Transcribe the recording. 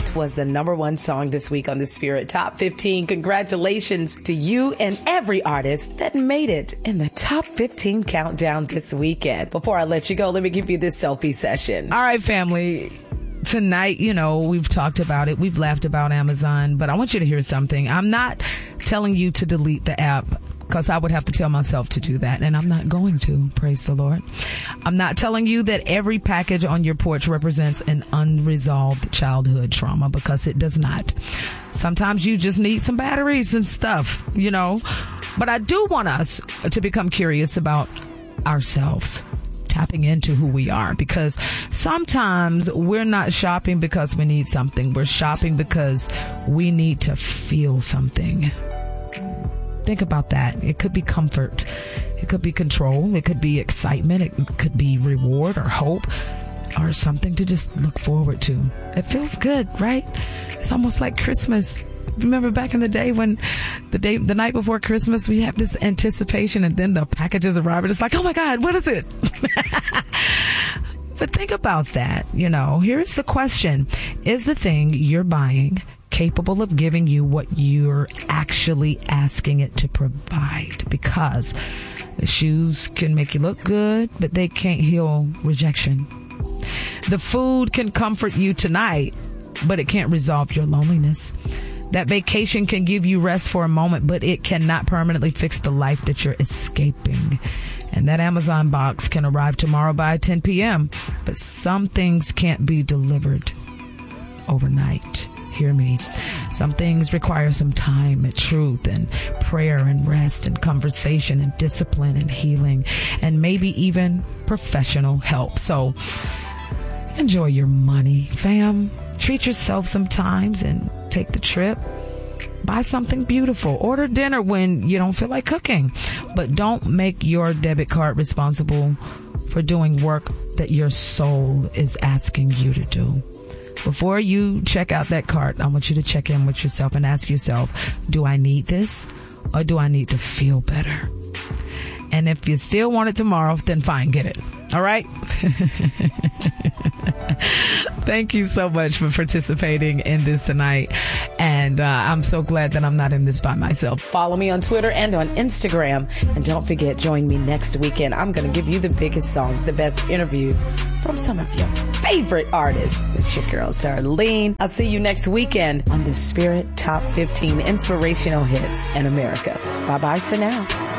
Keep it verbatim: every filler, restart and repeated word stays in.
That was the number one song this week on the Spirit Top fifteen. Congratulations to you and every artist that made it in the Top fifteen countdown this weekend. Before I let you go, let me give you this selfie session. All right, family. Tonight, you know, we've talked about it. We've laughed about Amazon, but I want you to hear something. I'm not telling you to delete the app, because I would have to tell myself to do that, and I'm not going to. Praise the Lord. I'm not telling you that every package on your porch represents an unresolved childhood trauma, because it does not. Sometimes you just need some batteries and stuff, you know. But I do want us to become curious about ourselves, tapping into who we are, because sometimes we're not shopping because we need something. We're shopping because we need to feel something. Think about that. It could be comfort. It could be control. It could be excitement. It could be reward or hope or something to just look forward to. It feels good, right? It's almost like Christmas. Remember back in the day when the day, the night before Christmas, we have this anticipation, and then the packages arrive and it's like, oh my God, what is it? But think about that. You know, here's the question. Is the thing you're buying capable of giving you what you're actually asking it to provide? Because the shoes can make you look good, but they can't heal rejection. The food can comfort you tonight, but it can't resolve your loneliness. That vacation can give you rest for a moment, but it cannot permanently fix the life that you're escaping. And that Amazon box can arrive tomorrow by ten p.m., but some things can't be delivered overnight. Hear me. Some things require some time and truth and prayer and rest and conversation and discipline and healing and maybe even professional help. So enjoy your money, fam. Treat yourself sometimes and take the trip. Buy something beautiful. Order dinner when you don't feel like cooking. But don't make your debit card responsible for doing work that your soul is asking you to do. Before you check out that cart, I want you to check in with yourself and ask yourself, do I need this or do I need to feel better? And if you still want it tomorrow, then fine, get it. All right? Thank you so much for participating in this tonight. And uh, I'm so glad that I'm not in this by myself. Follow me on Twitter and on Instagram. And don't forget, join me next weekend. I'm going to give you the biggest songs, the best interviews from some of your favorite artists. It's your girl, Darlene. I'll see you next weekend on the Spirit Top fifteen Inspirational Hits in America. Bye-bye for now.